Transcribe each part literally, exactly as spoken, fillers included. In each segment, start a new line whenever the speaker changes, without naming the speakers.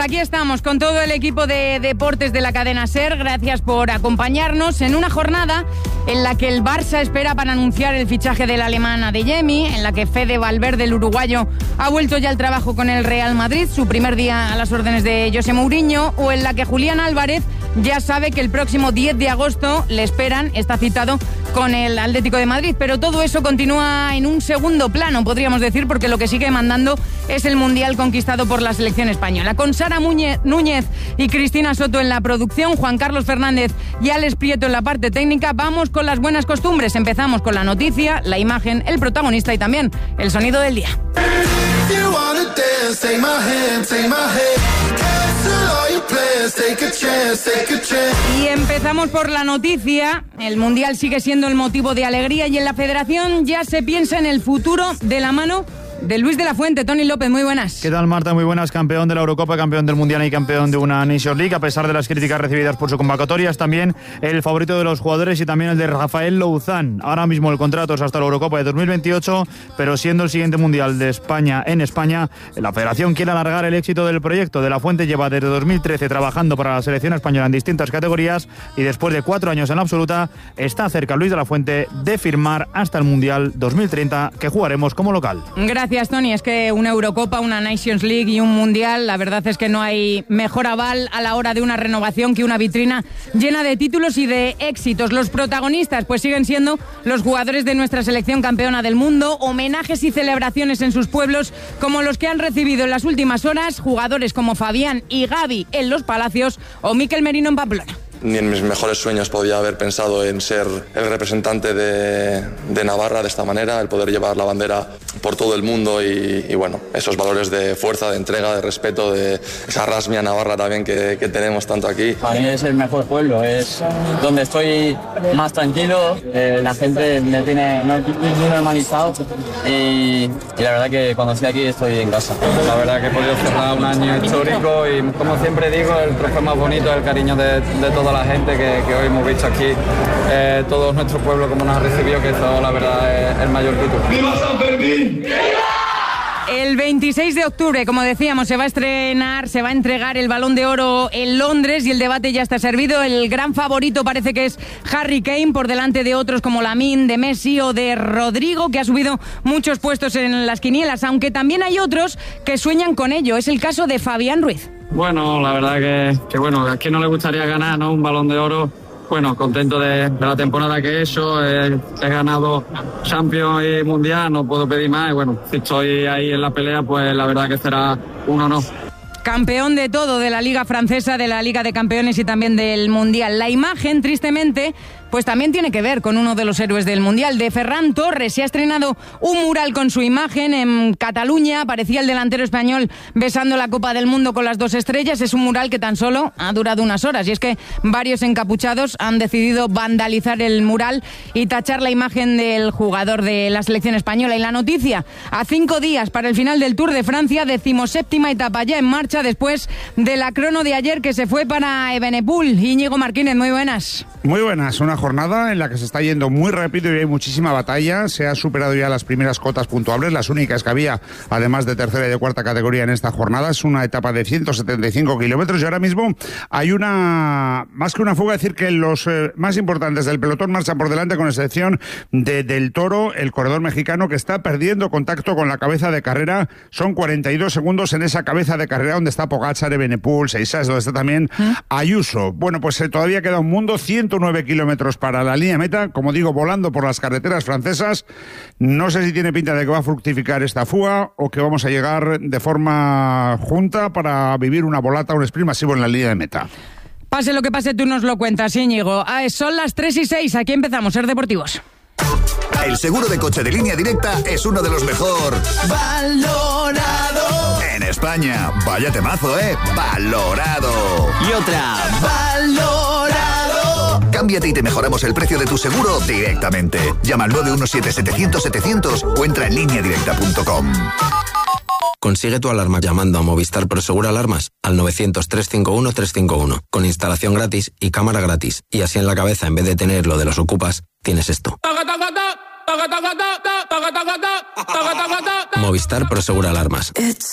aquí estamos con todo el equipo de deportes de la cadena SER. Gracias por acompañarnos en una jornada en la que el Barça espera para anunciar el fichaje del alemán Adeyemi, en la que Fede Valverde, el uruguayo, ha vuelto ya al trabajo con el Real Madrid, su primer día a las órdenes de José Mourinho, o en la que Julián Álvarez ya sabe que el próximo diez de agosto le esperan, está citado con el Atlético de Madrid, pero todo eso continúa en un segundo plano, podríamos decir, porque lo que sigue mandando es el Mundial conquistado por la selección española. Con Sara Muñe, Núñez y Cristina Soto en la producción, Juan Carlos Fernández y Alex Prieto en la parte técnica, vamos con las buenas costumbres. Empezamos con la noticia, la imagen, el protagonista y también el sonido del día. Y empezamos por la noticia. El Mundial sigue siendo el motivo de alegría y en la Federación ya se piensa en el futuro de la mano de Luis de la Fuente. Tony López, muy buenas.
¿Qué tal, Marta? Muy buenas. Campeón de la Eurocopa, campeón del Mundial y campeón de una Nations League. A pesar de las críticas recibidas por su convocatoria, es también el favorito de los jugadores y también el de Rafael Louzán. Ahora mismo el contrato es hasta la Eurocopa de dos mil veintiocho, pero siendo el siguiente Mundial de España en España, la Federación quiere alargar el éxito del proyecto. De la Fuente lleva desde dos mil trece trabajando para la selección española en distintas categorías y después de cuatro años en la absoluta, está cerca Luis de la Fuente de firmar hasta el Mundial dos mil treinta, que jugaremos como local.
Gracias. Gracias, Tony. Es que una Eurocopa, una Nations League y un Mundial, la verdad es que no hay mejor aval a la hora de una renovación que una vitrina llena de títulos y de éxitos. Los protagonistas pues siguen siendo los jugadores de nuestra selección campeona del mundo, homenajes y celebraciones en sus pueblos como los que han recibido en las últimas horas jugadores como Fabián y Gavi en Los Palacios o Mikel Merino en Pamplona.
Ni en mis mejores sueños podía haber pensado en ser el representante de, de Navarra de esta manera, el poder llevar la bandera por todo el mundo y, y bueno, esos valores de fuerza, de entrega, de respeto, de esa rasmia navarra también que, que tenemos tanto aquí.
Para mí es el mejor pueblo, es donde estoy más tranquilo, eh, la gente me tiene muy normalizado y, y la verdad que cuando estoy aquí estoy en casa.
La verdad que he podido cerrar un año histórico y como siempre digo, el trofeo más bonito es el cariño de, de todos. Toda la gente que, que hoy hemos visto aquí, eh, todo nuestro pueblo como nos ha recibido, que eso la verdad es el mayor título. ¡Viva San Fermín!
El veintiséis de octubre, como decíamos, se va a estrenar, se va a entregar el Balón de Oro en Londres y el debate ya está servido. El gran favorito parece que es Harry Kane, por delante de otros como Lamine, de Messi o de Rodrigo, que ha subido muchos puestos en las quinielas, aunque también hay otros que sueñan con ello. Es el caso de Fabián Ruiz.
Bueno, la verdad que, que bueno, a quién no le gustaría ganar, ¿no? Un Balón de Oro. Bueno, contento de, de la temporada que he hecho, eh, he ganado Champions y Mundial, no puedo pedir más y bueno, si estoy ahí en la pelea, pues la verdad que será un honor.
Campeón de todo, de la Liga Francesa, de la Liga de Campeones y también del Mundial. La imagen, tristemente, pues también tiene que ver con uno de los héroes del Mundial, de Ferran Torres. Se ha estrenado un mural con su imagen en Cataluña. Aparecía el delantero español besando la Copa del Mundo con las dos estrellas. Es un mural que tan solo ha durado unas horas. Y es que varios encapuchados han decidido vandalizar el mural y tachar la imagen del jugador de la selección española. Y la noticia, a cinco días para el final del Tour de Francia, decimoséptima etapa ya en marcha después de la crono de ayer que se fue para Evenepoel. Íñigo Martínez, muy buenas.
Muy buenas, una jornada en la que se está yendo muy rápido y hay muchísima batalla. Se han superado ya las primeras cotas puntuables, las únicas que había, además de tercera y de cuarta categoría en esta jornada. Es una etapa de ciento setenta y cinco kilómetros y ahora mismo hay una, más que una fuga, decir que los eh, más importantes del pelotón marchan por delante, con excepción de Del Toro, el corredor mexicano, que está perdiendo contacto con la cabeza de carrera. Son cuarenta y dos segundos en esa cabeza de carrera donde está Pogačar, Evenepoel, Seixas, donde está también Ayuso. Bueno, pues eh, todavía queda un mundo, ciento nueve kilómetros para la línea meta, como digo, volando por las carreteras francesas. No sé si tiene pinta de que va a fructificar esta fuga o que vamos a llegar de forma junta para vivir una volata, un sprint masivo en la línea de meta.
Pase lo que pase, tú nos lo cuentas, Íñigo. Ah, son las tres y seis, aquí empezamos, Ser Deportivos.
El seguro de coche de Línea Directa es uno de los mejor valorado en España. Vaya temazo, ¿eh? Valorado.
Y otra, valorado.
Cámbiate y te mejoramos el precio de tu seguro directamente. Llama al nueve uno siete, setecientos, setecientos o entra en línea directa punto com.
Consigue tu alarma llamando a Movistar Prosegur Alarmas al novecientos, trescientos cincuenta y uno, trescientos cincuenta y uno, con instalación gratis y cámara gratis. Y así en la cabeza, en vez de tener lo de los ocupas, tienes esto. Movistar Prosegura Alarmas.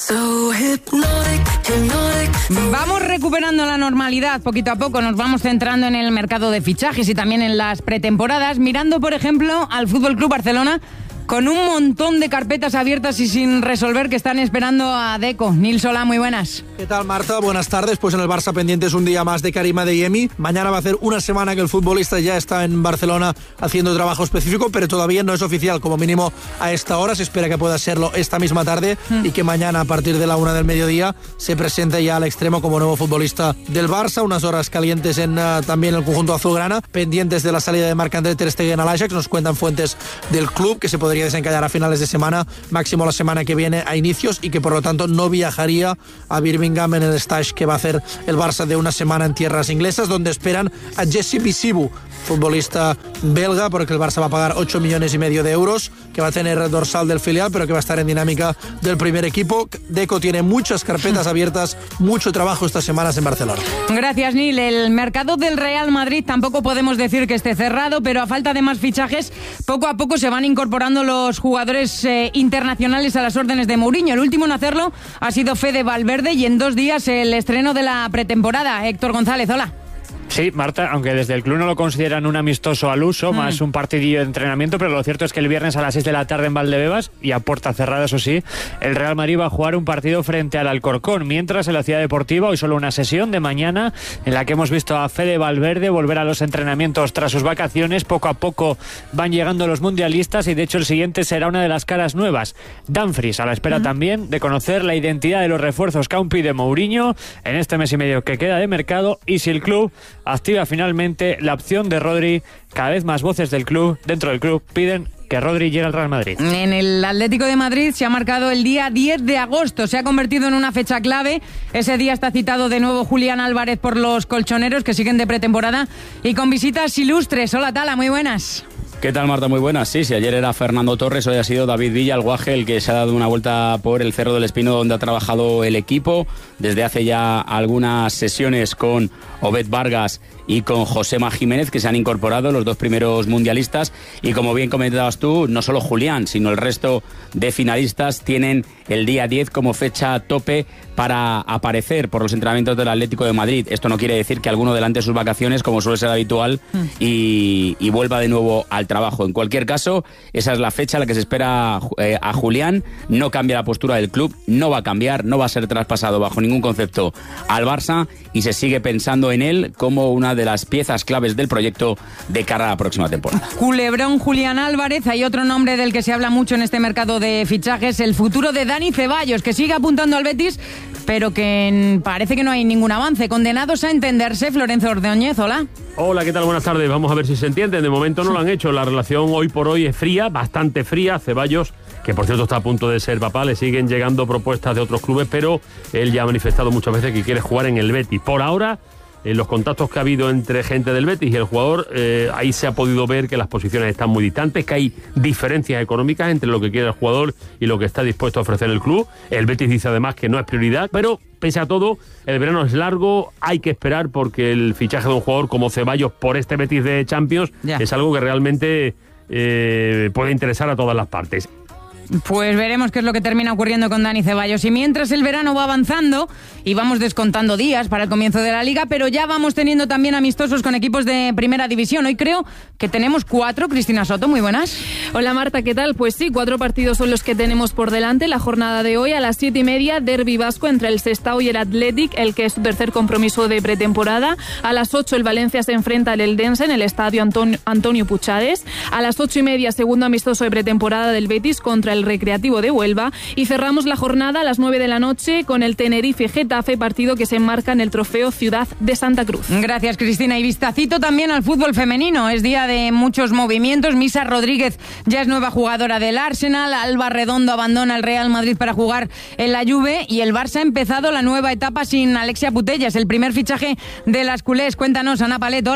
Vamos recuperando la normalidad poquito a poco, nos vamos centrando en el mercado de fichajes y también en las pretemporadas, mirando por ejemplo al F C Barcelona con un montón de carpetas abiertas y sin resolver que están esperando a Deco. Nil Solá, muy buenas.
¿Qué tal, Marta? Buenas tardes. Pues en el Barça pendientes un día más de Karim Adeyemi. Mañana va a hacer una semana que el futbolista ya está en Barcelona haciendo trabajo específico, pero todavía no es oficial, como mínimo a esta hora. Se espera que pueda serlo esta misma tarde mm. y que mañana a partir de la una del mediodía se presente ya al extremo como nuevo futbolista del Barça. Unas horas calientes en uh, también el conjunto azulgrana, pendientes de la salida de Marc-André ter Stegen al Ajax. Nos cuentan fuentes del club que se podría desencallar a finales de semana, máximo la semana que viene a inicios, y que por lo tanto no viajaría a Birmingham en el stage que va a hacer el Barça de una semana en tierras inglesas, donde esperan a Jesse Bisibu, futbolista belga, porque el Barça va a pagar ocho millones y medio de euros, que va a tener dorsal del filial, pero que va a estar en dinámica del primer equipo. Deco tiene muchas carpetas abiertas, mucho trabajo estas semanas en Barcelona.
Gracias, Nil. El mercado del Real Madrid tampoco podemos decir que esté cerrado, pero a falta de más fichajes, poco a poco se van incorporando los jugadores eh, internacionales a las órdenes de Mourinho. El último en hacerlo ha sido Fede Valverde, y en dos días el estreno de la pretemporada. Héctor González, hola.
Sí, Marta, aunque desde el club no lo consideran un amistoso al uso, mm. más un partidillo de entrenamiento, pero lo cierto es que el viernes a las seis de la tarde en Valdebebas, y a puerta cerrada, eso sí, el Real Madrid va a jugar un partido frente al Alcorcón, mientras en la Ciudad Deportiva hoy solo una sesión de mañana en la que hemos visto a Fede Valverde volver a los entrenamientos tras sus vacaciones. Poco a poco van llegando los mundialistas, y de hecho el siguiente será una de las caras nuevas, Dumfries, a la espera mm. también de conocer la identidad de los refuerzos que aún pide Mourinho en este mes y medio que queda de mercado, y si el club activa finalmente la opción de Rodri. Cada vez más voces del club, dentro del club, piden que Rodri llegue al Real Madrid.
En el Atlético de Madrid se ha marcado el día diez de agosto, se ha convertido en una fecha clave. Ese día está citado de nuevo Julián Álvarez por los colchoneros, que siguen de pretemporada y con visitas ilustres. Hola, Tala, muy buenas.
¿Qué tal, Marta? Muy buenas. Sí, si ayer era Fernando Torres, hoy ha sido David Villa, el guaje, el que se ha dado una vuelta por el Cerro del Espino, donde ha trabajado el equipo desde hace ya algunas sesiones con Obed Vargas y con Josema Jiménez, que se han incorporado los dos primeros mundialistas. Y como bien comentabas tú, no solo Julián, sino el resto de finalistas tienen el día diez como fecha tope para aparecer por los entrenamientos del Atlético de Madrid. Esto no quiere decir que alguno adelante sus vacaciones, como suele ser habitual, y, y vuelva de nuevo al trabajo. En cualquier caso, esa es la fecha a la que se espera eh, a Julián. No cambia la postura del club, no va a cambiar, no va a ser traspasado bajo ningún concepto al Barça, y se sigue pensando en él como una de las piezas claves del proyecto de cara a la próxima temporada.
Culebrón Julián Álvarez. Hay otro nombre del que se habla mucho en este mercado de fichajes, el futuro de Dani Ceballos, que sigue apuntando al Betis, pero que parece que no hay ningún avance. Condenados a entenderse. Florencio Ordóñez, hola.
Hola, ¿qué tal? Buenas tardes. Vamos a ver si se entienden. De momento no lo han hecho. La relación hoy por hoy es fría, bastante fría. Ceballos, que por cierto está a punto de ser papá, le siguen llegando propuestas de otros clubes, pero él ya ha manifestado muchas veces que quiere jugar en el Betis. Por ahora, en los contactos que ha habido entre gente del Betis y el jugador, eh, ahí se ha podido ver que las posiciones están muy distantes, que hay diferencias económicas entre lo que quiere el jugador y lo que está dispuesto a ofrecer el club. El Betis dice además que no es prioridad, pero pese a todo, el verano es largo, hay que esperar, porque el fichaje de un jugador como Ceballos por este Betis de Champions ya. es algo que realmente eh, puede interesar a todas las partes.
Pues veremos qué es lo que termina ocurriendo con Dani Ceballos. Y mientras el verano va avanzando y vamos descontando días para el comienzo de la Liga, pero ya vamos teniendo también amistosos con equipos de Primera División. Hoy creo que tenemos cuatro. Cristina Soto, muy buenas.
Hola, Marta, ¿qué tal? Pues sí, cuatro partidos son los que tenemos por delante. La jornada de hoy a las siete y media, derbi vasco entre el Sestao y el Athletic, el que es su tercer compromiso de pretemporada. A las ocho el Valencia se enfrenta al Eldense en el estadio Antonio, Antonio Puchades. A las ocho y media, segundo amistoso de pretemporada del Betis contra el Recreativo de Huelva, y cerramos la jornada a las nueve de la noche con el Tenerife-Getafe, partido que se enmarca en el trofeo Ciudad de Santa Cruz.
Gracias, Cristina. Y vistacito también al fútbol femenino. Es día de muchos movimientos. Misa Rodríguez ya es nueva jugadora del Arsenal, Alba Redondo abandona el Real Madrid para jugar en la Juve, y el Barça ha empezado la nueva etapa sin Alexia Putellas, el primer fichaje de las culés. Cuéntanos, Ana Palet, hola.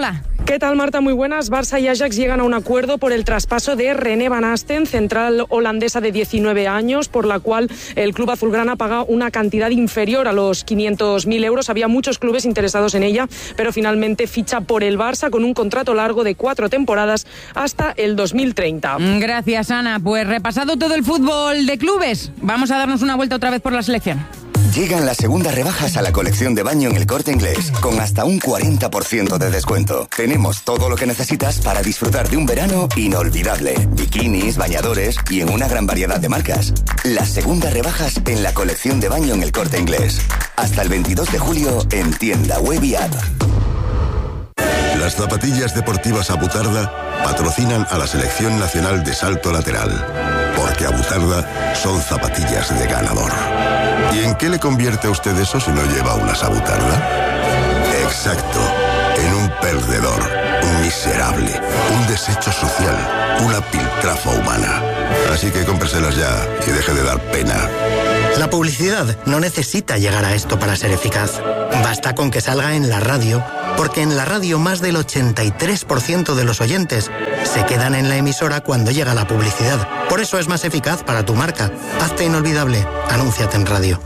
¿Qué tal, Marta? Muy buenas. Barça y Ajax llegan a un acuerdo por el traspaso de René Van Asten, central holandesa de diecinueve años, por la cual el club azulgrana paga una cantidad inferior a los quinientos mil euros. Había muchos clubes interesados en ella, pero finalmente ficha por el Barça con un contrato largo de cuatro temporadas hasta el dos mil treinta.
Gracias, Ana. Pues repasado todo el fútbol de clubes, vamos a darnos una vuelta otra vez por la selección.
Llegan las segundas rebajas a la colección de baño en El Corte Inglés, con hasta un cuarenta por ciento de descuento. Tenemos todo lo que necesitas para disfrutar de un verano inolvidable. Bikinis, bañadores y en una gran variedad de marcas. Las segundas rebajas en la colección de baño en El Corte Inglés. Hasta el veintidós de julio en tienda web y app.
Las zapatillas deportivas Abutarda patrocinan a la Selección Nacional de Salto Lateral, porque Abutarda son zapatillas de ganador. ¿Y en qué le convierte a usted eso si no lleva unas Abutarda? Exacto, en un perdedor, un miserable, un desecho social, una piltrafa humana. Así que cómpreselas ya y deje de dar pena.
La publicidad no necesita llegar a esto para ser eficaz. Basta con que salga en la radio, porque en la radio más del ochenta y tres por ciento de los oyentes se quedan en la emisora cuando llega la publicidad. Por eso es más eficaz para tu marca. Hazte inolvidable. Anúnciate en radio.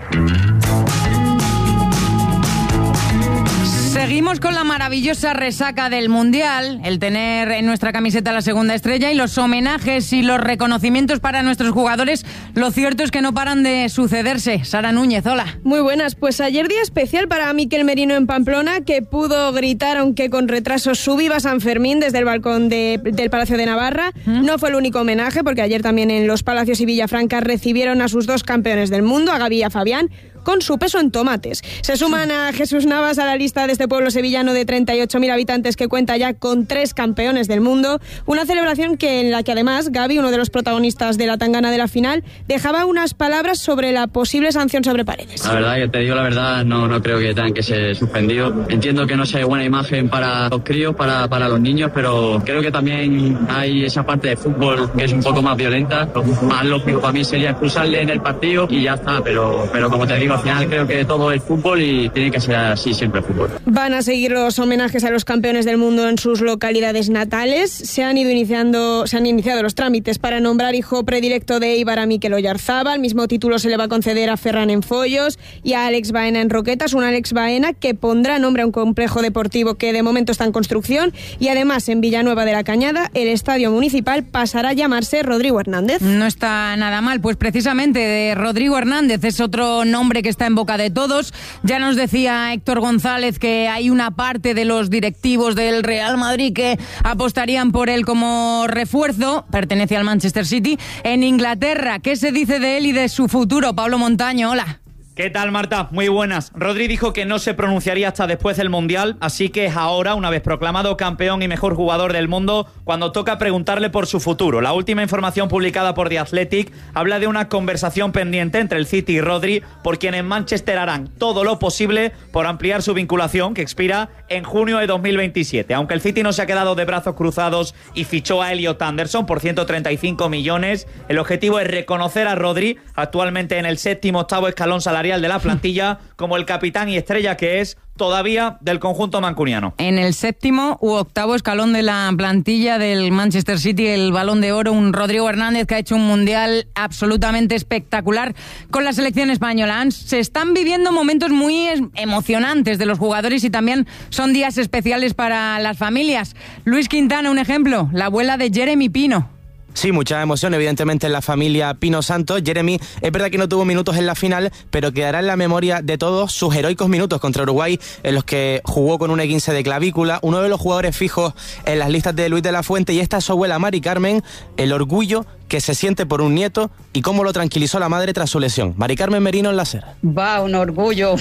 Seguimos con la maravillosa resaca del Mundial, el tener en nuestra camiseta la segunda estrella y los homenajes y los reconocimientos para nuestros jugadores. Lo cierto es que no paran de sucederse. Sara Núñez, hola.
Muy buenas, pues ayer día especial para Mikel Merino en Pamplona, que pudo gritar, aunque con retraso, su viva San Fermín desde el balcón de, del Palacio de Navarra. ¿Mm? No fue el único homenaje, porque ayer también en Los Palacios y Villafranca recibieron a sus dos campeones del mundo, a Gavi y a Fabián, con su peso en tomates. Se suman a Jesús Navas a la lista de este pueblo sevillano de treinta y ocho mil habitantes que cuenta ya con tres campeones del mundo. Una celebración que en la que además Gavi, uno de los protagonistas de la tangana de la final, dejaba unas palabras sobre la posible sanción sobre Paredes.
La verdad, que te digo la verdad, no, no creo que tengan que ser suspendidos. Entiendo que no sea buena imagen para los críos, para, para los niños, pero creo que también hay esa parte de fútbol que es un poco más violenta. Lo más lógico para mí sería expulsarle en el partido y ya está, pero, pero como te digo, al final creo que todo es fútbol y tiene que ser así siempre el fútbol.
Van a seguir los homenajes a los campeones del mundo en sus localidades natales. Se han ido iniciando, se han iniciado los trámites para nombrar hijo predilecto de Eibar a Mikel Oyarzabal. El mismo título se le va a conceder a Ferran en Follos y a Alex Baena en Roquetas. Un Alex Baena que pondrá nombre a un complejo deportivo que de momento está en construcción, y además en Villanueva de la Cañada el estadio municipal pasará a llamarse Rodrigo Hernández.
No está nada mal, pues precisamente de Rodrigo Hernández es otro nombre que está en boca de todos. Ya nos decía Héctor González que hay una parte de los directivos del Real Madrid que apostarían por él como refuerzo. Pertenece al Manchester City. En Inglaterra, ¿qué se dice de él y de su futuro? Pablo Montaño, hola.
¿Qué tal, Marta? Muy buenas. Rodri dijo que no se pronunciaría hasta después del Mundial, así que es ahora, una vez proclamado campeón y mejor jugador del mundo, cuando toca preguntarle por su futuro. La última información publicada por The Athletic habla de una conversación pendiente entre el City y Rodri, por quien en Manchester harán todo lo posible por ampliar su vinculación, que expira en junio de dos mil veintisiete. Aunque el City no se ha quedado de brazos cruzados y fichó a Elliot Anderson por ciento treinta y cinco millones, el objetivo es reconocer a Rodri, actualmente en el séptimo octavo escalón salarial de la plantilla, como el capitán y estrella que es todavía del conjunto mancuniano.
En el séptimo u octavo escalón de la plantilla del Manchester City, el Balón de Oro, un Rodrigo Hernández que ha hecho un mundial absolutamente espectacular con la selección española. Se están viviendo momentos muy emocionantes de los jugadores y también son días especiales para las familias. Luis Quintana, un ejemplo, la abuela de Jeremy Pino.
Sí, mucha emoción evidentemente en la familia Pino Santos. Jeremy, es verdad que no tuvo minutos en la final, pero quedará en la memoria de todos sus heroicos minutos contra Uruguay, en los que jugó con un esguince de clavícula, uno de los jugadores fijos en las listas de Luis de la Fuente, y esta es su abuela Mari Carmen, el orgullo que se siente por un nieto y cómo lo tranquilizó la madre tras su lesión. Mari Carmen Merino en la SER.
Va, un orgullo.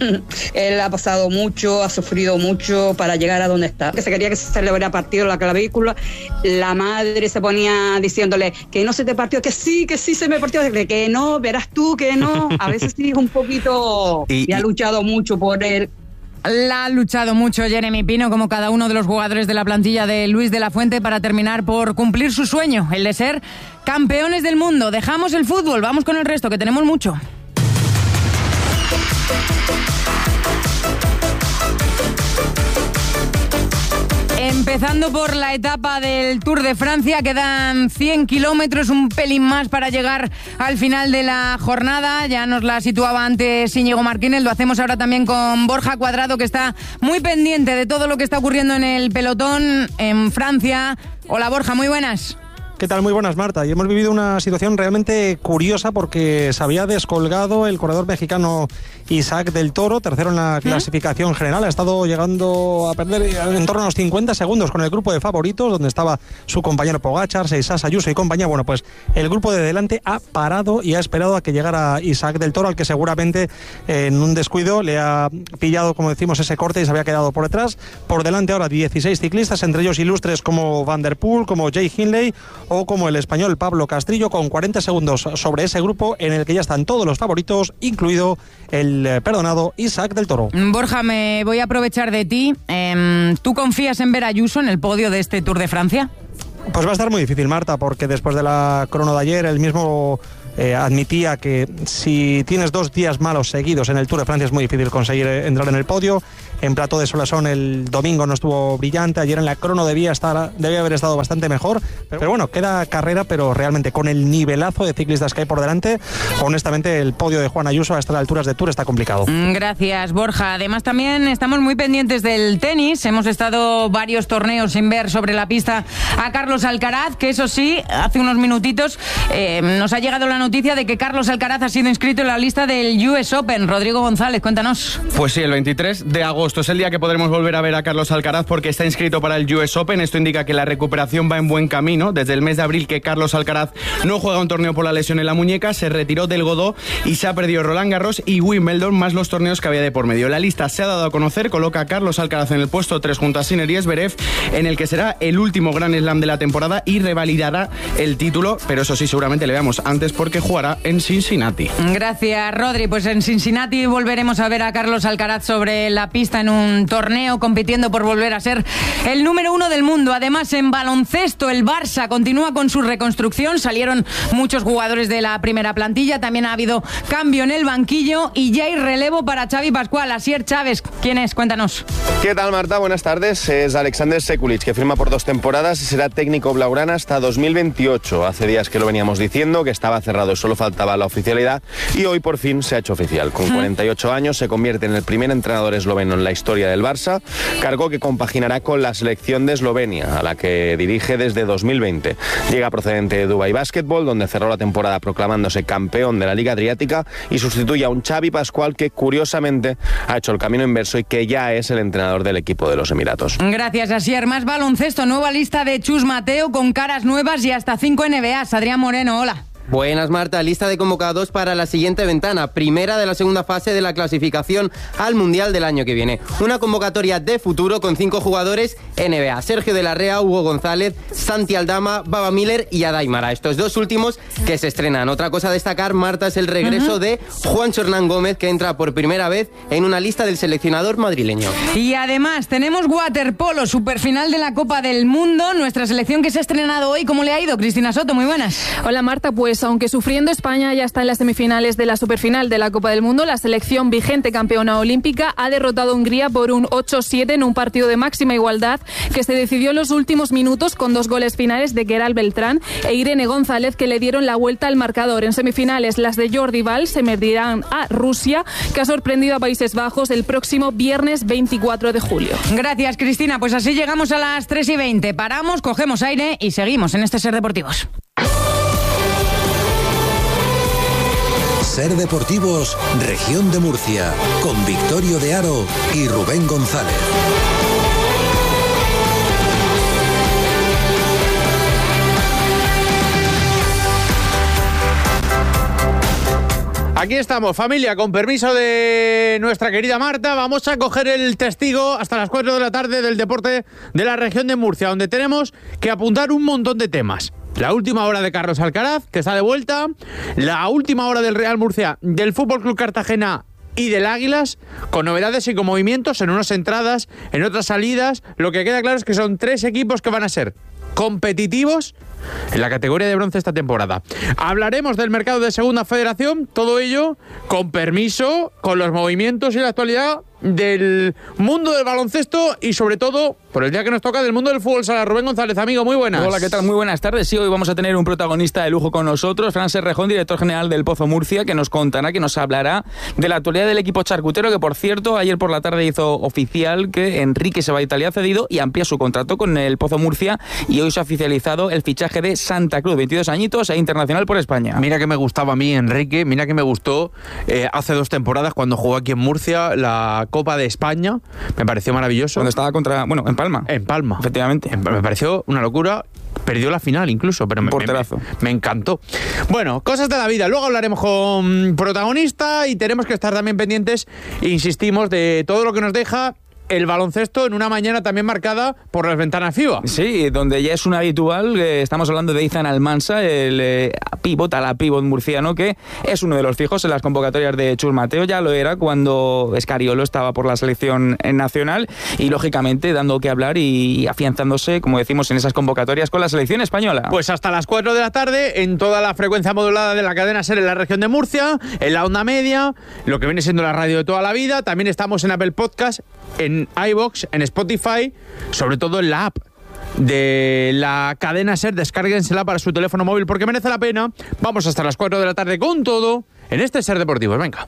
Él ha pasado mucho, ha sufrido mucho para llegar a donde está. Que se quería que se le hubiera partido la clavícula. La madre se ponía diciéndole que no se te partió, que sí, que sí se me partió, que no, verás tú que no. A veces sí, un poquito, y, y ha luchado mucho por él.
La ha luchado mucho Jeremy Pino, como cada uno de los jugadores de la plantilla de Luis de la Fuente, para terminar por cumplir su sueño, el de ser campeones del mundo. Dejamos el fútbol, vamos con el resto, que tenemos mucho. Empezando por la etapa del Tour de Francia, quedan cien kilómetros, un pelín más para llegar al final de la jornada. Ya nos la situaba antes Íñigo Martínez, lo hacemos ahora también con Borja Cuadrado, que está muy pendiente de todo lo que está ocurriendo en el pelotón en Francia. Hola Borja, muy buenas.
¿Qué tal? Muy buenas, Marta. Y hemos vivido una situación realmente curiosa porque se había descolgado el corredor mexicano Isaac del Toro, tercero en la clasificación general. Ha estado llegando a perder en torno a los cincuenta segundos con el grupo de favoritos, donde estaba su compañero Pogačar, Seisas, Ayuso y compañía. Bueno, pues el grupo de delante ha parado y ha esperado a que llegara Isaac del Toro, al que seguramente eh, en un descuido le ha pillado, como decimos, ese corte y se había quedado por detrás. Por delante ahora dieciséis ciclistas, entre ellos ilustres como Van der Poel, como Jay Hindley o como el español Pablo Castrillo, con cuarenta segundos sobre ese grupo en el que ya están todos los favoritos, incluido el eh, perdonado Isaac del Toro.
Borja, me voy a aprovechar de ti. Eh, ¿Tú confías en ver a Ayuso en el podio de este Tour de Francia?
Pues va a estar muy difícil, Marta, porque después de la crono de ayer, el mismo eh, admitía que si tienes dos días malos seguidos en el Tour de Francia es muy difícil conseguir entrar en el podio. En Plató de Solasson el domingo no estuvo brillante, ayer en la crono debía, estar, debía haber estado bastante mejor, pero, pero bueno, queda carrera, pero realmente con el nivelazo de ciclistas que hay por delante, honestamente el podio de Juan Ayuso a estas alturas de Tour está complicado.
Gracias, Borja. Además también estamos muy pendientes del tenis, hemos estado varios torneos sin ver sobre la pista a Carlos Alcaraz, que eso sí, hace unos minutitos eh, nos ha llegado la noticia de que Carlos Alcaraz ha sido inscrito en la lista del U S Open. Rodrigo González, cuéntanos.
Pues sí, el veintitrés de agosto es el día que podremos volver a ver a Carlos Alcaraz porque está inscrito para el U S Open. Esto indica que la recuperación va en buen camino. Desde el mes de abril que Carlos Alcaraz no juega un torneo por la lesión en la muñeca, se retiró del Godó y se ha perdido Roland Garros y Wimbledon, más los torneos que había de por medio. La lista se ha dado a conocer, coloca a Carlos Alcaraz en el puesto tres junto a Sinner y Zverev, en el que será el último Grand Slam de la temporada y revalidará el título, pero eso sí, seguramente le veamos antes porque jugará en Cincinnati.
Gracias, Rodri. Pues en Cincinnati volveremos a ver a Carlos Alcaraz sobre la pista en un torneo, compitiendo por volver a ser el número uno del mundo. Además, en baloncesto, el Barça continúa con su reconstrucción. Salieron muchos jugadores de la primera plantilla, también ha habido cambio en el banquillo y ya hay relevo para Xavi Pascual. Asier Chávez, ¿quién es? Cuéntanos.
¿Qué tal, Marta? Buenas tardes. Es Alexander Sekulic, que firma por dos temporadas y será técnico blaugrana hasta dos mil veintiocho. Hace días que lo veníamos diciendo, que estaba cerrado, solo faltaba la oficialidad y hoy por fin se ha hecho oficial. Con cuarenta y ocho años se convierte en el primer entrenador esloveno en la historia del Barça, cargo que compaginará con la selección de Eslovenia, a la que dirige desde dos mil veinte. Llega procedente de Dubai Basketball, donde cerró la temporada proclamándose campeón de la Liga Adriática, y sustituye a un Xavi Pascual que curiosamente ha hecho el camino inverso y que ya es el entrenador del equipo de los Emiratos.
Gracias, Asier. Más baloncesto, nueva lista de Chus Mateo con caras nuevas y hasta cinco N B As. Adrián Moreno, hola.
Buenas, Marta. Lista de convocados para la siguiente ventana, primera de la segunda fase de la clasificación al Mundial del año que viene. Una convocatoria de futuro con cinco jugadores N B A: Sergio de la Rea, Hugo González, Santi Aldama, Baba Miller y Adaimara. Estos dos últimos que se estrenan. Otra cosa a destacar, Marta, es el regreso uh-huh. de Juancho Hernán Gómez, que entra por primera vez en una lista del seleccionador madrileño.
Y además tenemos waterpolo, superfinal de la Copa del Mundo. Nuestra selección que se ha estrenado hoy. ¿Cómo le ha ido? Cristina Soto, muy buenas.
Hola, Marta. Pues aunque sufriendo, España ya está en las semifinales de la superfinal de la Copa del Mundo. La selección vigente campeona olímpica ha derrotado a Hungría por un ocho siete en un partido de máxima igualdad que se decidió en los últimos minutos con dos goles finales de Gerald Beltrán e Irene González, que le dieron la vuelta al marcador. En semifinales, las de Jordi Val se medirán a Rusia, que ha sorprendido a Países Bajos, el próximo viernes veinticuatro de julio.
Gracias, Cristina. Pues así llegamos a las tres y veinte. Paramos, cogemos aire y seguimos en este Ser Deportivos.
Ser Deportivos, Región de Murcia, con Victorio de Aro y Rubén González.
Aquí estamos, familia, con permiso de nuestra querida Marta, vamos a coger el testigo hasta las cuatro de la tarde del deporte de la región de Murcia, donde tenemos que apuntar un montón de temas. La última hora de Carlos Alcaraz, que está de vuelta, la última hora del Real Murcia, del F C Cartagena y del Águilas, con novedades y con movimientos en unas entradas, en otras salidas. Lo que queda claro es que son tres equipos que van a ser competitivos en la categoría de bronce esta temporada. Hablaremos del mercado de Segunda Federación, todo ello con permiso, con los movimientos y la actualidad del mundo del baloncesto y sobre todo por el día que nos toca del mundo del fútbol sala. Rubén González, amigo, muy buenas.
Hola, ¿qué tal? Muy buenas tardes. Sí, hoy vamos a tener un protagonista de lujo con nosotros, Fran Serrejón, director general del Pozo Murcia, que nos contará, que nos hablará de la actualidad del equipo charcutero, que por cierto, ayer por la tarde hizo oficial que Enrique se va a Italia cedido y amplía su contrato con el Pozo Murcia, y hoy se ha oficializado el fichaje de Santa Cruz, veintidós añitos e internacional por España.
Mira que me gustaba a mí Enrique, mira que me gustó eh, hace dos temporadas cuando jugó aquí en Murcia la Copa de España, me pareció maravilloso.
Cuando estaba contra, bueno, en Palma.
En Palma.
Efectivamente.
Me pareció una locura. Perdió la final incluso, pero me, me, me encantó. Bueno, cosas de la vida. Luego hablaremos con protagonista y tenemos que estar también pendientes, insistimos, de todo lo que nos deja el baloncesto en una mañana también marcada por las ventanas FIBA.
Sí, donde ya es un habitual, eh, estamos hablando de Izan Almansa, el eh, pívot, a la pívot murciano, que es uno de los fijos en las convocatorias de Chus Mateo. Ya lo era cuando Escariolo estaba por la selección nacional y, lógicamente, dando que hablar y afianzándose, como decimos, en esas convocatorias con la selección española.
Pues hasta las cuatro de la tarde, en toda la frecuencia modulada de la cadena SER en la región de Murcia, en la onda media, lo que viene siendo la radio de toda la vida. También estamos en Apple Podcast, en iVoox, en Spotify, sobre todo en la app de la cadena SER. Descárguensela para su teléfono móvil porque merece la pena. Vamos hasta las cuatro de la tarde con todo en este SER Deportivos. Venga.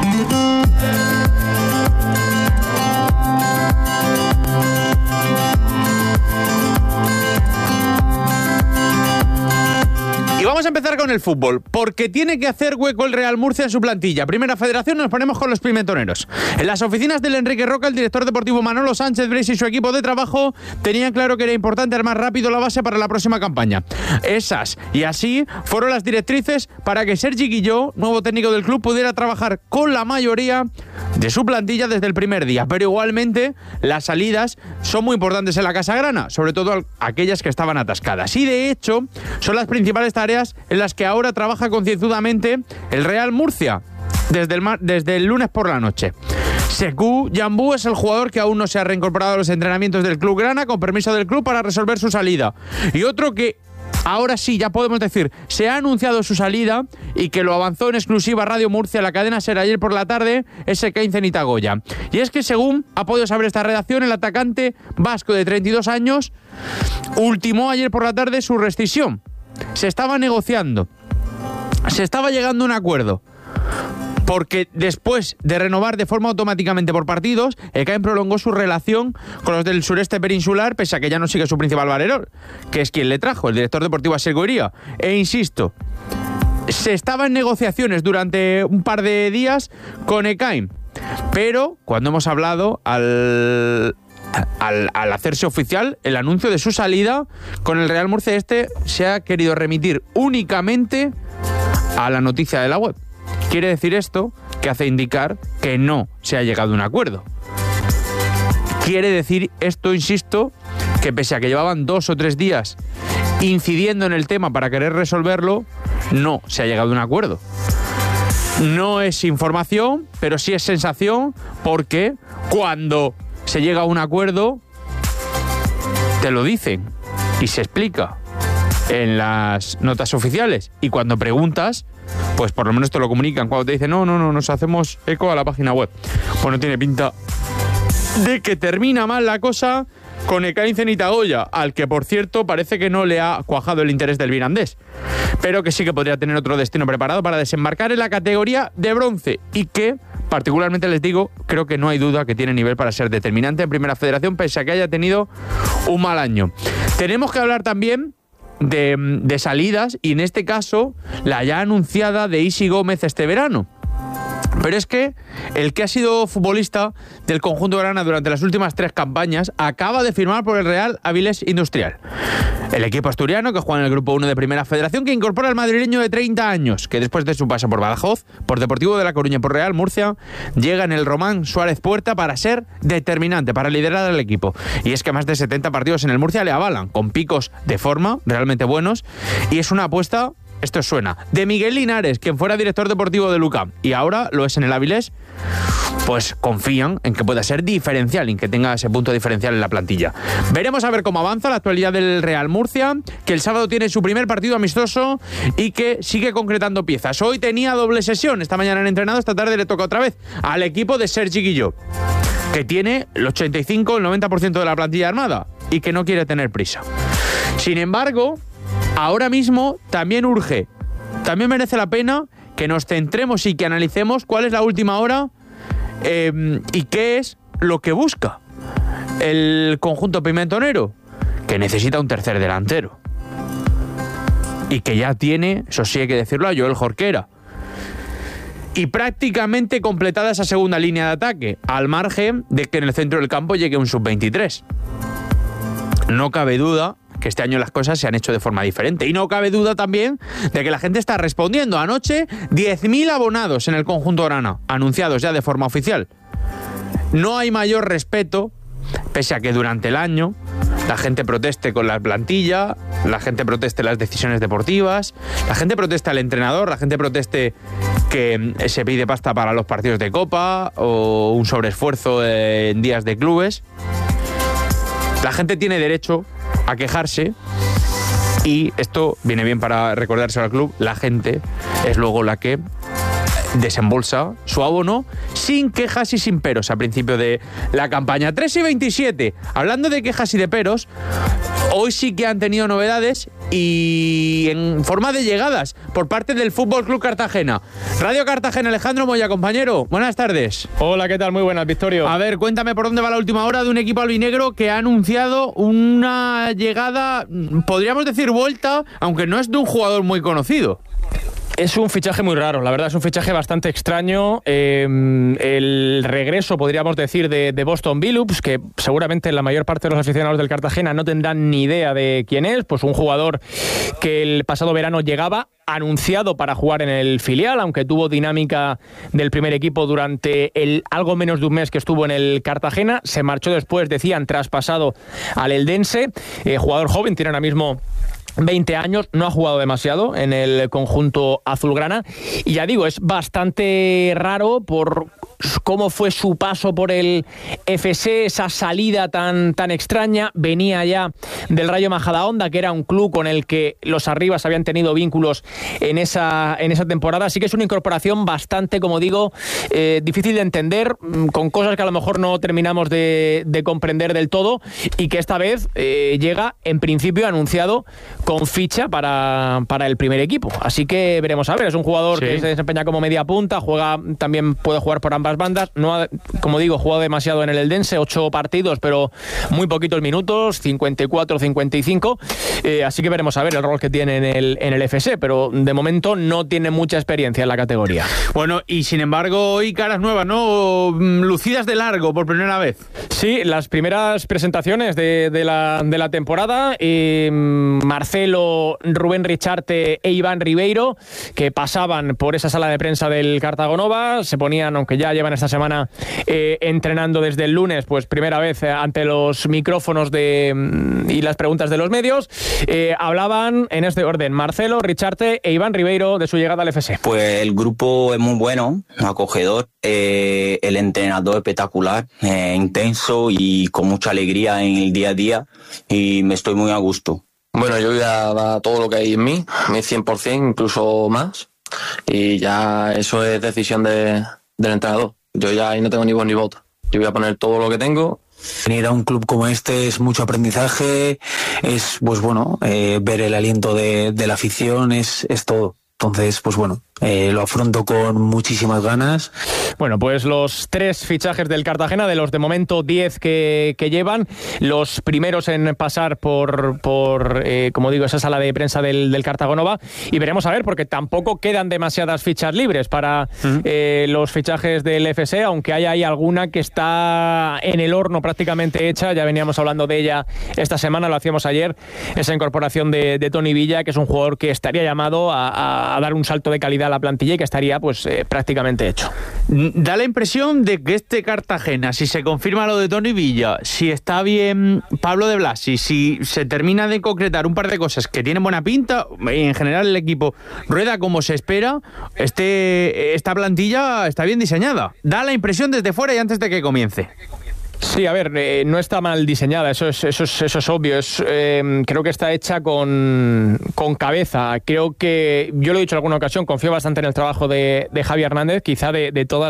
Y vamos a empezar con el fútbol, porque tiene que hacer hueco el Real Murcia en su plantilla. Primera Federación, nos ponemos con los pimentoneros. En las oficinas del Enrique Roca, el director deportivo Manolo Sánchez Breis y su equipo de trabajo tenían claro que era importante armar rápido la base para la próxima campaña. Esas y así fueron las directrices para que Sergi Guilló, nuevo técnico del club, pudiera trabajar con la mayoría de su plantilla desde el primer día. Pero igualmente las salidas son muy importantes en la Casa Grana, sobre todo aquellas que estaban atascadas. Y de hecho son las principales tareas en las que ahora trabaja concienzudamente el Real Murcia desde el, mar, desde el lunes por la noche. Sekou Yambú es el jugador que aún no se ha reincorporado a los entrenamientos del club grana, con permiso del club para resolver su salida. Y otro que ahora sí, ya podemos decir, se ha anunciado su salida y que lo avanzó en exclusiva Radio Murcia, la cadena SER ayer por la tarde, es Ekain Zenitagoya. Y es que, según ha podido saber esta redacción, el atacante vasco de treinta y dos años ultimó ayer por la tarde su rescisión. Se estaba negociando, se estaba llegando a un acuerdo, porque después de renovar de forma automáticamente por partidos, Ekain prolongó su relación con los del sureste peninsular, pese a que ya no sigue su principal valedor, que es quien le trajo, el director deportivo Asier Goiría. E insisto, se estaba en negociaciones durante un par de días con Ekain, pero cuando hemos hablado al... Al, al hacerse oficial el anuncio de su salida con el Real Murcia, este se ha querido remitir únicamente a la noticia de la web. Quiere decir esto que hace indicar que no se ha llegado a un acuerdo. Quiere decir esto, insisto, que pese a que llevaban dos o tres días incidiendo en el tema para querer resolverlo, no se ha llegado a un acuerdo. No es información, pero sí es sensación, porque cuando se llega a un acuerdo, te lo dicen y se explica en las notas oficiales. Y cuando preguntas, pues por lo menos te lo comunican. Cuando te dicen, no, no, no, nos hacemos eco a la página web. Pues no tiene pinta de que termina mal la cosa con Ekain Zenitagoya, al que, por cierto, parece que no le ha cuajado el interés del Mirandés, pero que sí que podría tener otro destino preparado para desembarcar en la categoría de bronce y que, particularmente les digo, creo que no hay duda que tiene nivel para ser determinante en Primera Federación, pese a que haya tenido un mal año. Tenemos que hablar también de, de salidas, y en este caso la ya anunciada de Isi Gómez este verano. Pero es que el que ha sido futbolista del conjunto grana durante las últimas tres campañas acaba de firmar por el Real Avilés Industrial. El equipo asturiano, que juega en el Grupo uno de Primera Federación, que incorpora al madrileño de treinta años, que después de su paso por Badajoz, por Deportivo de La Coruña y por Real Murcia, llega en el Román Suárez Puerta para ser determinante, para liderar al equipo. Y es que más de setenta partidos en el Murcia le avalan, con picos de forma realmente buenos, y es una apuesta... Esto suena, de Miguel Linares, quien fuera director deportivo de Lucam y ahora lo es en el Avilés, pues confían en que pueda ser diferencial, en que tenga ese punto diferencial en la plantilla. Veremos a ver cómo avanza la actualidad del Real Murcia, que el sábado tiene su primer partido amistoso y que sigue concretando piezas. Hoy tenía doble sesión, esta mañana han entrenado, esta tarde le toca otra vez al equipo de Sergi Guilló. que tiene el ochenta y cinco, el noventa por ciento de la plantilla armada y que no quiere tener prisa. Sin embargo, ahora mismo también urge, también merece la pena que nos centremos y que analicemos cuál es la última hora eh, y qué es lo que busca el conjunto pimentonero, que necesita un tercer delantero y que ya tiene, eso sí hay que decirlo, a Joel Jorquera, y prácticamente completada esa segunda línea de ataque, al margen de que en el centro del campo llegue un sub veintitrés. No cabe duda que este año las cosas se han hecho de forma diferente. Y no cabe duda también de que la gente está respondiendo. Anoche, diez mil abonados en el conjunto grana, anunciados ya de forma oficial. No hay mayor respeto, pese a que durante el año la gente proteste con la plantilla, la gente proteste las decisiones deportivas, la gente protesta al entrenador, la gente proteste que se pide pasta para los partidos de Copa o un sobreesfuerzo en días de clubes. La gente tiene derecho a quejarse y esto viene bien para recordarse al club. La gente es luego la que desembolsa su abono sin quejas y sin peros a principio de la campaña. tres y veintisiete, hablando de quejas y de peros, hoy sí que han tenido novedades y en forma de llegadas por parte del Fútbol Club Cartagena. Radio Cartagena, Alejandro Moya, compañero, buenas tardes.
Hola, ¿qué tal? Muy buenas, Victorio.
A ver, cuéntame por dónde va la última hora de un equipo albinegro que ha anunciado una llegada, podríamos decir vuelta, aunque no es de un jugador muy conocido.
Es un fichaje muy raro, la verdad, es un fichaje bastante extraño. Eh, el regreso, podríamos decir, de, de Boston Billups, que seguramente la mayor parte de los aficionados del Cartagena no tendrán ni idea de quién es, pues un jugador que el pasado verano llegaba anunciado para jugar en el filial, aunque tuvo dinámica del primer equipo durante el algo menos de un mes que estuvo en el Cartagena. Se marchó después, decían, traspasado al Eldense. Eh, jugador joven, tiene ahora mismo veinte años, no ha jugado demasiado en el conjunto azulgrana y ya digo, es bastante raro por cómo fue su paso por el F C, esa salida tan, tan extraña. Venía ya del Rayo Majadahonda, que era un club con el que los arribas habían tenido vínculos en esa, en esa temporada, así que es una incorporación bastante, como digo, eh, difícil de entender, con cosas que a lo mejor no terminamos de, de comprender del todo, y que esta vez eh, llega en principio anunciado con ficha para, para el primer equipo, así que veremos a ver. Es un jugador sí. que se desempeña como media punta, juega, también puede jugar por ambas bandas, no ha, como digo, jugado demasiado en el Eldense, ocho partidos, pero muy poquitos minutos, cincuenta y cuatro, cincuenta y cinco, eh, así que veremos a ver el rol que tiene en el, en el F C, pero de momento no tiene mucha experiencia en la categoría.
Bueno, y sin embargo hoy caras nuevas, ¿no? Lucidas de largo por primera vez.
Sí, las primeras presentaciones de, de, la, de la temporada, eh, Marcelo, Rubén Richarte e Iván Ribeiro, que pasaban por esa sala de prensa del Cartagonova, se ponían, aunque ya llevan esta semana eh, entrenando desde el lunes, pues primera vez eh, ante los micrófonos de, y las preguntas de los medios, eh, hablaban en este orden Marcelo, Richarte e Iván Ribeiro de su llegada al F C.
Pues el grupo es muy bueno, acogedor, eh, el entrenador espectacular, eh, intenso y con mucha alegría en el día a día, y me estoy muy a gusto.
Bueno, yo voy a dar todo lo que hay en mí, mi cien por ciento, incluso más, y ya eso es decisión de, del entrenador. Yo ya ahí no tengo ni voz ni voto. Yo voy a poner todo lo que tengo.
Venir a un club como este es mucho aprendizaje, es, pues bueno, eh, ver el aliento de, de la afición, es, es todo. Entonces, pues bueno, eh, lo afronto con muchísimas ganas.
Bueno, pues los tres fichajes del Cartagena, de los de momento diez que, que llevan, los primeros en pasar por, por eh, como digo, esa sala de prensa del, del Cartagonova, y veremos a ver, porque tampoco quedan demasiadas fichas libres para uh-huh. eh, los fichajes del F C, aunque hay, hay alguna que está en el horno prácticamente hecha. Ya veníamos hablando de ella esta semana, lo hacíamos ayer, esa incorporación de, de Tony Villa, que es un jugador que estaría llamado a, a, a dar un salto de calidad a la plantilla y que estaría pues eh, prácticamente hecho.
Da la impresión de que este Cartagena, si se confirma lo de Tony Villa, si está bien Pablo de Blasi, si se termina de concretar un par de cosas que tienen buena pinta, y en general el equipo rueda como se espera, este, esta plantilla está bien diseñada. Da la impresión desde fuera y antes de que comience.
Sí, a ver, eh, no está mal diseñada, eso es, eso es, eso es obvio. Es, eh, creo que está hecha con, con cabeza. Creo que, yo lo he dicho en alguna ocasión, confío bastante en el trabajo de, de Javi Hernández. Quizá de, de todo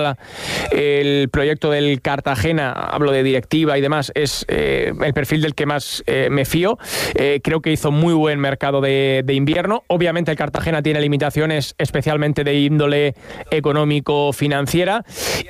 el proyecto del Cartagena, hablo de directiva y demás, es eh, el perfil del que más eh, me fío. Eh, creo que hizo muy buen mercado de, de invierno. Obviamente el Cartagena tiene limitaciones, especialmente de índole económico-financiera,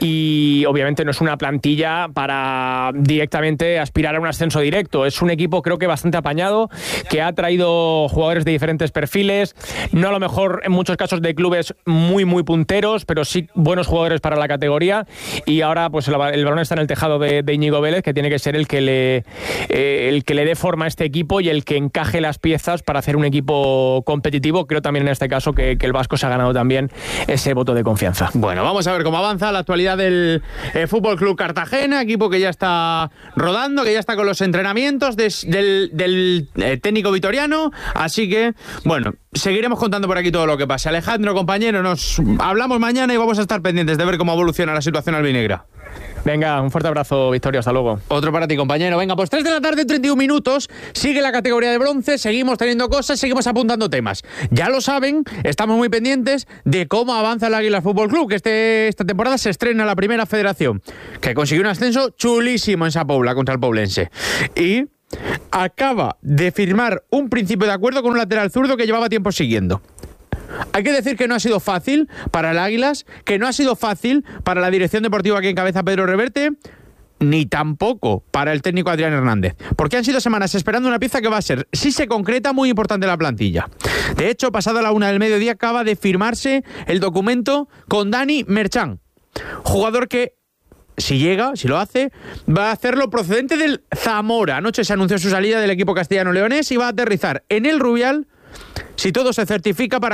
y obviamente no es una plantilla para directamente aspirar a un ascenso directo. Es un equipo, creo que bastante apañado, que ha traído jugadores de diferentes perfiles, no a lo mejor en muchos casos de clubes muy muy punteros, pero sí buenos jugadores para la categoría, y ahora pues el, el balón está en el tejado de, de Íñigo Vélez, que tiene que ser el que le eh, el que le dé forma a este equipo y el que encaje las piezas para hacer un equipo competitivo. Creo también en este caso que, que el vasco se ha ganado también ese voto de confianza.
Bueno, vamos a ver cómo avanza la actualidad del eh, Fútbol Club Cartagena, equipo que ya está rodando, que ya está con los entrenamientos de, del, del eh, técnico vitoriano, así que, bueno, seguiremos contando por aquí todo lo que pase. Alejandro, compañero, nos hablamos mañana y vamos a estar pendientes de ver cómo evoluciona la situación albinegra.
Venga, un fuerte abrazo, Victorio, hasta luego.
Otro para ti, compañero. Venga, pues tres de la tarde, treinta y un minutos, sigue la categoría de bronce, seguimos teniendo cosas, seguimos apuntando temas. Ya lo saben, estamos muy pendientes de cómo avanza el Águila Fútbol Club, que este, esta temporada se estrena la primera federación, que consiguió un ascenso chulísimo en Sa Pobla contra el Poblense. Y acaba de firmar un principio de acuerdo con un lateral zurdo que llevaba tiempo siguiendo. Hay que decir que no ha sido fácil para el Águilas, que no ha sido fácil para la dirección deportiva que encabeza Pedro Reverte, ni tampoco para el técnico Adrián Hernández, porque han sido semanas esperando una pieza que va a ser, si se concreta, muy importante en la plantilla. De hecho, pasada la una del mediodía acaba de firmarse el documento con Dani Merchán, jugador que, si llega, si lo hace, va a hacerlo procedente del Zamora. Anoche se anunció su salida del equipo castellano-leonés y va a aterrizar en el Rubial, si todo se certifica, para